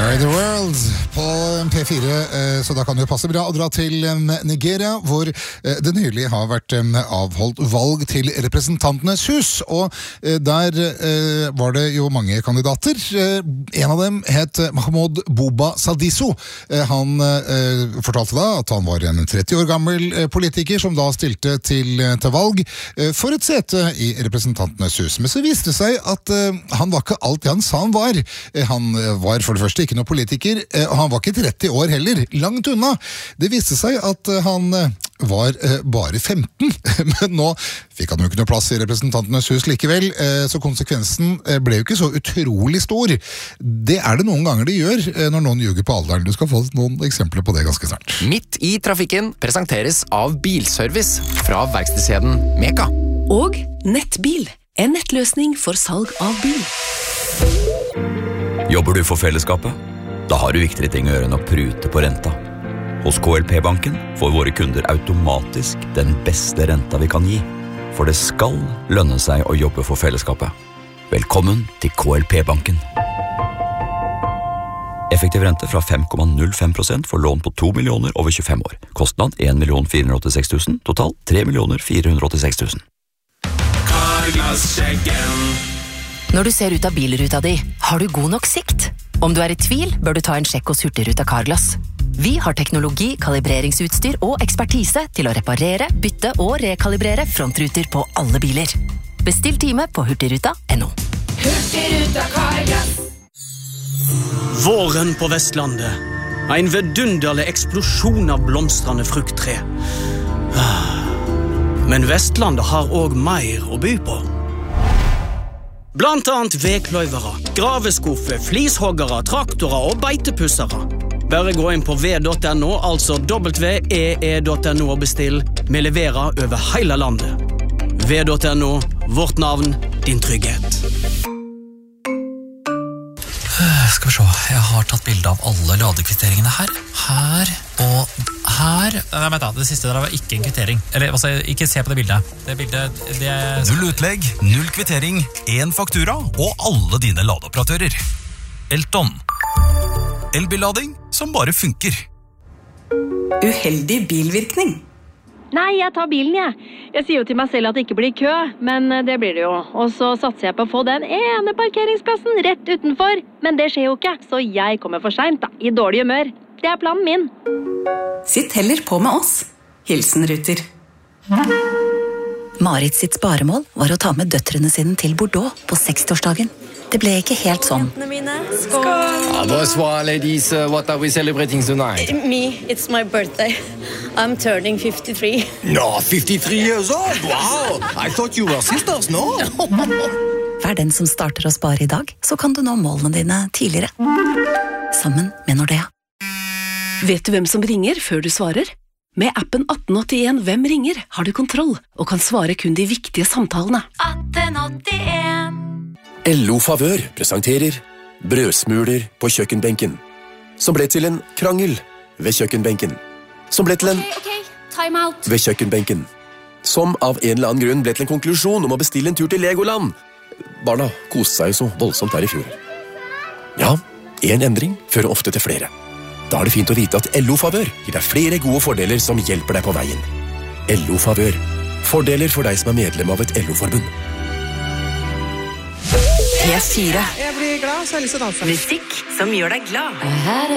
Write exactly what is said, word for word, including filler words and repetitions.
The World på P fire, så da kan det jo passe bra å dra til Nigeria, hvor det nylig har vært avholdt valg til representantenes hus, og der var det jo mange kandidater. En av dem het Mahmoud Bouba Sadiso. Han fortalte da at han var en tretti år gammel politiker som da stilte til, til valg for et sete i representantenes hus. Men så viste det seg at han var ikke alt det han sa han var. Han var for det første ikke noen politiker, og han var ikke tretti år heller, langt unna. Det viste seg at han var bare femten, men nå fikk han jo ikke noe plass i representantenes hus likevel, så konsekvensen ble jo ikke så utrolig stor. Det er det noen ganger de gjør når noen ljuger på alderen. Du skal få noen eksempler på det ganske snart. Midt i trafikken presenteres av Bilservice fra verkstedskjeden Meka. Og Nettbil, en nettløsning for salg av bil. Jobber du for fellesskapet? Da har du viktigere ting å gjøre enn å prute på renta. Hos K L P-banken får våre kunder automatisk den beste renta vi kan gi. For det skal lønne seg å jobbe for fellesskapet. Velkommen til K L P-banken. Effektiv rente fra fem komma null fem prosent for lån på to millioner over tjuefem år. Kostnad en million fire hundre og åttiseks tusen, total tre millioner fire hundre og åttiseks tusen. Carglass-sjekken. Når du ser ut av bilruta di, har du god nok sikt? Om du er i tvil, bør du ta en sjekk hos Hurtigruta Carglass. Vi har teknologi, kalibreringsutstyr og ekspertise til å reparere, bytte og rekalibrere frontruter på alle biler. Bestill time på hurtigruta punktum no. Hurtigruta Carglass. Våren på Vestlandet. En vidunderlig eksplosjon av blomstrende frukttre. Men Vestlandet har også mer å by på. Blant annet vekløyvere, graveskuffe, flishoggere, traktorer og beitepussere. Bare gå inn på v punktum no, altså w e e punktum no og bestill. Vi leverer over hele landet. v punktum no, vårt navn, din trygghet. Skal vi se, jeg har tatt bilde av alle ladekvitteringene her. Her og her. Nei, vent da, det siste der var ikke en kvittering. Eller, altså, ikke se på det bildet. Det bildet, det er... Null utlegg, null kvittering, en faktura og alle dine ladeoperatører. Elton. Elbillading som bare funker. Uheldig bilvirkning. Nei, jeg tar bilen, jeg. Jeg sier jo til meg selv at det ikke blir kø, men det blir det jo. Og så satser jeg på å få den ene parkeringsplassen rett utenfor. Men det skjer jo ikke, så jeg kommer for sent da, i dårlig humør. Det er planen min. Sitt heller på med oss. Hilsen Ruter. Marit sitt sparemål var å ta med døtrene sine til Bordeaux på sekstiårsdagen. Det ble ikke helt sånn. Skål! Ah, bonsoir, ladies. Uh, what are we celebrating tonight? Me, it's my birthday. I'm turning fifty-three. No, fifty-three years old? Wow! I thought you were sisters, no? Vær den som starter å spare i dag, så kan du nå målene dine tidligere. Sammen med Nordea. Vet du hvem som ringer før du svarer? Med appen atten åttien Hvem ringer har du kontroll og kan svare kun de viktige samtalene. atten åttien. L O Favør presenterer Brødsmuler på kjøkkenbenken, som ble til en krangel ved kjøkkenbenken, som ble til en Ok, ok, time out. ved kjøkkenbenken, som av en eller annen grunn ble til en konklusjon om å bestille en tur til Legoland. Barna koste seg jo så voldsomt der i fjor. Ja, en endring fører ofte til flere. Da er det fint å vite at L O Favør gir deg flere gode fordeler som hjelper deg på veien. L O Favør. Fordeler for deg som er medlem av et L O-forbund. P fire. Jeg blir glad, så jeg har lyst til å danse. Musikk som gjør deg glad. Her